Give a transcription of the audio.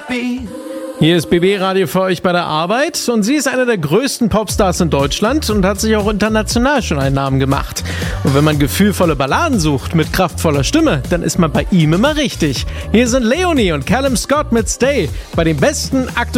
Hier ist BB Radio für euch bei der Arbeit und sie ist eine der größten Popstars in Deutschland und hat sich auch international schon einen Namen gemacht. Und wenn man gefühlvolle Balladen sucht mit kraftvoller Stimme, dann ist man bei ihm immer richtig. Hier sind Leonie und Callum Scott mit Stay bei den besten aktuellen